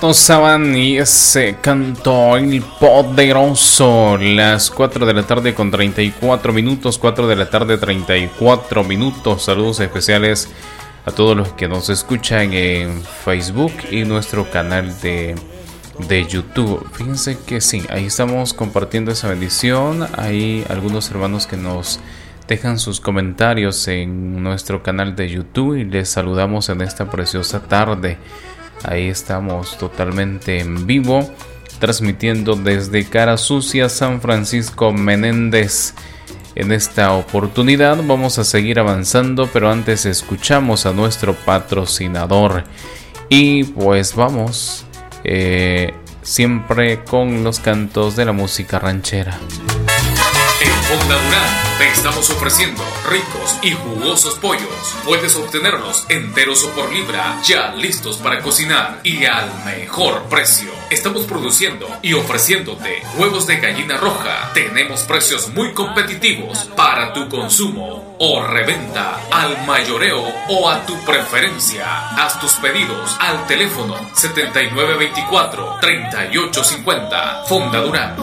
Saban y ese canto el poderoso. Las 4 de la tarde con 34 minutos. 4 de la tarde 34 minutos. Saludos especiales a todos los que nos escuchan en Facebook y nuestro canal de YouTube. Fíjense que sí, ahí estamos compartiendo esa bendición. Hay algunos hermanos que nos dejan sus comentarios en nuestro canal de YouTube y les saludamos en esta preciosa tarde. Ahí estamos totalmente en vivo, transmitiendo desde Cara Sucia, San Francisco Menéndez. En esta oportunidad vamos a seguir avanzando, pero antes escuchamos a nuestro patrocinador. Y pues vamos, siempre con los cantos de la música ranchera. En Fonda Durán te estamos ofreciendo ricos y jugosos pollos. Puedes obtenerlos enteros o por libra, ya listos para cocinar y al mejor precio. Estamos produciendo y ofreciéndote huevos de gallina roja. Tenemos precios muy competitivos para tu consumo o reventa al mayoreo o a tu preferencia. Haz tus pedidos al teléfono 7924-3850. Fonda Durán.